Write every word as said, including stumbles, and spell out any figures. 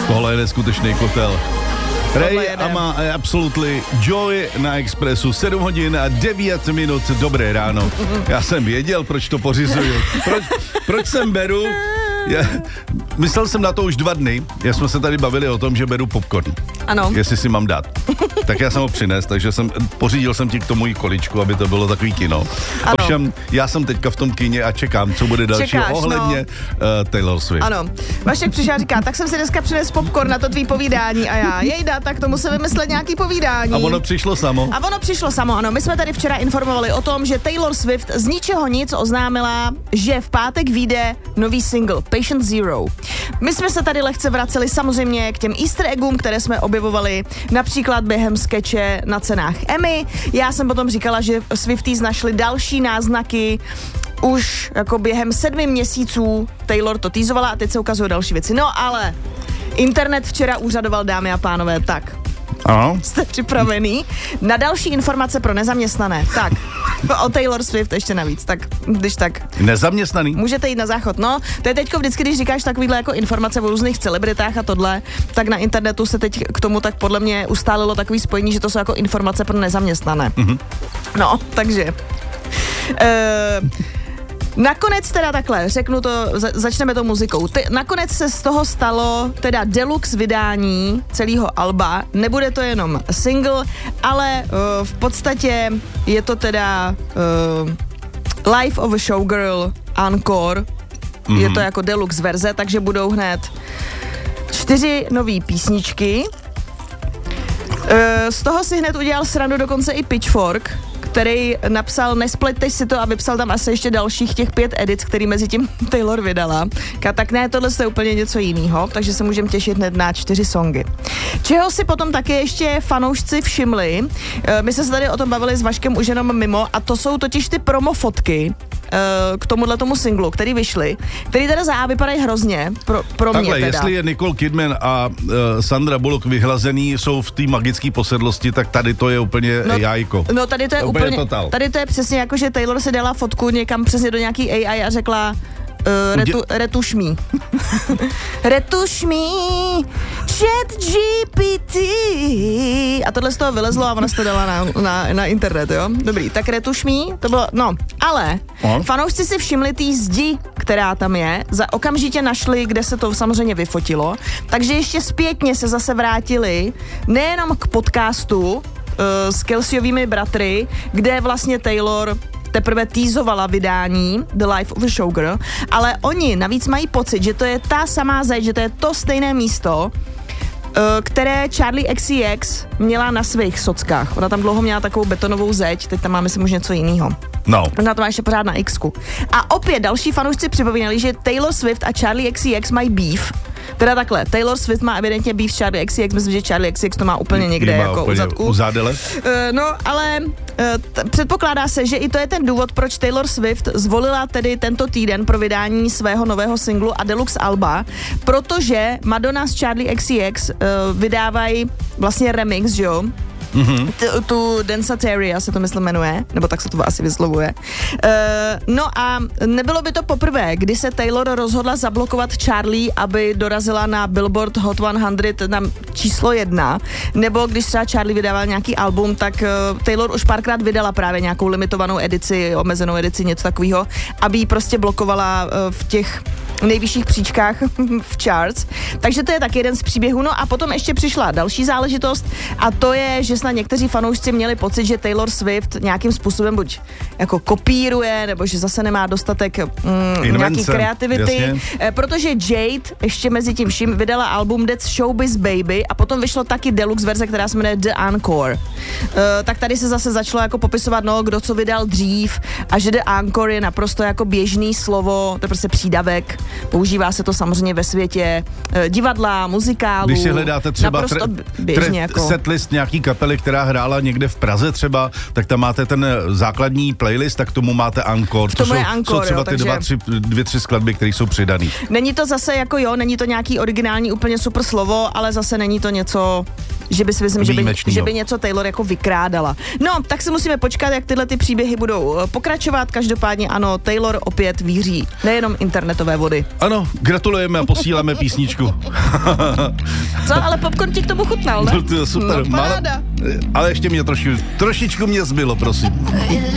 Tohle je neskutečný kotel. Ray Ama Absolutely Joy na Expressu, sedm hodin a devět minut, dobré ráno. Já jsem věděl, proč to pořizuju. Proč, proč jsem beru? Já, myslel jsem na to už dva dny, já jsme se tady bavili o tom, že beru popcorn. Ano. Jestli si mám dát. Tak já jsem ho přines, takže jsem, pořídil jsem ti k tomu i količku, aby to bylo takový kino. Ano. Ovšem, já jsem teďka v tom kině a čekám, co bude dalšího ohledně no. uh, Taylor Swift. Ano. Vašek přišel a říká, tak jsem si dneska přines popcorn na to tvý povídání a já, jejda, tak tomu se vymyslet nějaký povídání. A ono přišlo samo. A ono přišlo samo, ano. My jsme tady včera informovali o tom, že Taylor Swift z ničeho nic oznámila, že v pátek vyjde nový single Patient Zero. My jsme se tady lehce vraceli samozřejmě k těm easter eggům, které jsme objevovali například během skeče na cenách Emmy. Já jsem potom říkala, že Swifties našli další náznaky už jako během sedmi měsíců. Taylor to teasovala a teď se ukazují další věci. No ale internet včera úřadoval, dámy a pánové, tak. Ano. Jste připravený na další informace pro nezaměstnané. Tak, o Taylor Swift ještě navíc, tak když tak. Nezaměstnaný? Můžete jít na záchod, no. To je teďko vždycky, když říkáš takovýhle jako informace o různých celebritách a tohle, tak na internetu se teď k tomu tak podle mě ustálilo takový spojení, že to jsou jako informace pro nezaměstnané. Mm-hmm. No, takže... Uh, Nakonec teda takhle, řeknu to, za, začneme to muzikou. Te, nakonec se z toho stalo teda deluxe vydání celého alba. Nebude to jenom single, ale uh, v podstatě je to teda uh, Life of a Showgirl Encore. Mm-hmm. Je to jako deluxe verze, takže budou hned čtyři nový písničky. Uh, z toho si hned udělal srandu dokonce i Pitchfork, který napsal, nespleťte si to a vypsal tam asi ještě dalších těch pět edits, který mezi tím Taylor vydala. A tak ne, tohle je úplně něco jiného, takže se můžeme těšit hned na čtyři songy. Čeho si potom taky ještě fanoušci všimli, my jsme se tady o tom bavili s Vaškem už jenom mimo, a to jsou totiž ty promo fotky k tomuhle tomu singlu, který vyšly, který teda za A vypadají hrozně, pro, pro mě Takhle, teda. Jestli je Nicole Kidman a uh, Sandra Bullock vyhlazený, jsou v té magické posedlosti, tak tady to je úplně no, jajko. No tady to je úplně, úplně tady to je přesně jako, že Taylor se dala fotku někam přesně do nějaký A I a řekla Uh, retu, retuš mi. Retuš mi, Chat G P T. A tohle z toho vylezlo a ona se to dala na, na, na internet, jo? Dobrý, tak retuš mi, to bylo, no, ale no. Fanoušci si všimli té zdi, která tam je, za okamžitě našli, kde se to samozřejmě vyfotilo, takže ještě zpětně se zase vrátili nejenom k podcastu uh, s Kelseyovými bratry, kde vlastně Taylor teprve teasovala vydání The Life of a Showgirl, ale oni navíc mají pocit, že to je ta samá zeď, že to je to stejné místo, které Charlie X C X měla na svých sockách. Ona tam dlouho měla takovou betonovou zeď, teď tam máme si možná něco jiného. No. Ona to má ještě pořád na X-ku. A opět další fanoušci připomínali, že Taylor Swift a Charlie X C X mají beef. Teda takhle, Taylor Swift má evidentně beef s Charlie X C X, myslím, že Charlie X C X to má úplně někde má jako úplně u zadku. U zádele? Uh, no, ale uh, t- předpokládá se, že i to je ten důvod, proč Taylor Swift zvolila tedy tento týden pro vydání svého nového singlu a deluxe alba, protože Madonna s Charlie X C X uh, vydávají vlastně remix, že jo? Mm-hmm. T- tu Danceteria se to myslím jmenuje, nebo tak se to asi vyslovuje. Uh, no a nebylo by to poprvé, kdy se Taylor rozhodla zablokovat Charlie, aby dorazila na Billboard Hot sto na číslo jedna, nebo když třeba Charlie vydával nějaký album, tak uh, Taylor už párkrát vydala právě nějakou limitovanou edici, omezenou edici, něco takového, aby ji prostě blokovala uh, v těch nejvyšších příčkách v charts. Takže to je tak jeden z příběhů. No a potom ještě přišla další záležitost a to je, že snad někteří fanoušci měli pocit, že Taylor Swift nějakým způsobem buď jako kopíruje, nebo že zase nemá dostatek mm, nějaký kreativity. Jasně. Protože Jade ještě mezi tím vším vydala album That's Showbiz Baby a potom vyšlo taky deluxe verze, která se jmenuje The Encore. Uh, tak tady se zase začalo jako popisovat, no, kdo co vydal dřív a že The Encore je naprosto jako běžný slovo, to je prostě přídavek. Používá se to samozřejmě ve světě e, divadla, muzikálu. Když si hledáte třeba tre- běžně, tre- jako. setlist nějaký kapely, která hrála někde v Praze třeba, tak tam máte ten základní playlist, tak tomu máte encore. To jsou, encore, jsou třeba jo, ty takže... dva, tři, dvě, tři skladby, které jsou přidaný. Není to zase jako jo, není to nějaký originální úplně super slovo, ale zase není to něco, že by si myslím, že by, že by něco Taylor jako vykrádala. No, tak si musíme počkat, jak tyhle ty příběhy budou pokračovat. Každopádně ano, Taylor opět víří nejenom internetové vody. Ano, gratulujeme a posíláme písničku. Co, ale popcorn ti k tomu chutnal, ne? No, to je super, no, málo, ale ještě mě troši, trošičku mě zbylo, prosím.